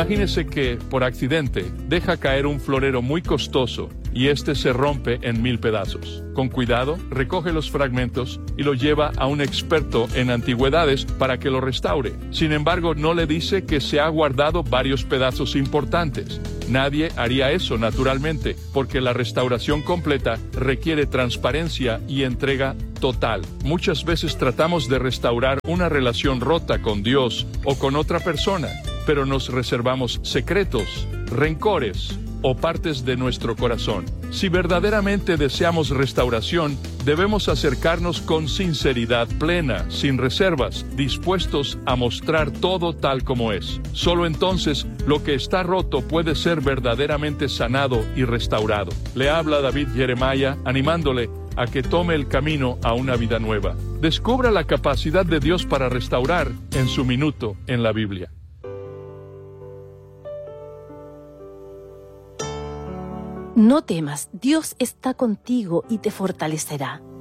Imagínese que, por accidente, deja caer un florero muy costoso y este se rompe en 1000 pedazos. Con cuidado, recoge los fragmentos y lo lleva a un experto en antigüedades para que lo restaure. Sin embargo, no le dice que se ha guardado varios pedazos importantes. Nadie haría eso, naturalmente, porque la restauración completa requiere transparencia y entrega total. Muchas veces tratamos de restaurar una relación rota con Dios o con otra persona, pero nos reservamos secretos, rencores o partes de nuestro corazón. Si verdaderamente deseamos restauración, debemos acercarnos con sinceridad plena, sin reservas, dispuestos a mostrar todo tal como es. Solo entonces, lo que está roto puede ser verdaderamente sanado y restaurado. Le habla David Jeremiah, animándole a que tome el camino a una vida nueva. Descubra la capacidad de Dios para restaurar en su minuto en la Biblia. No temas, Dios está contigo y te fortalecerá.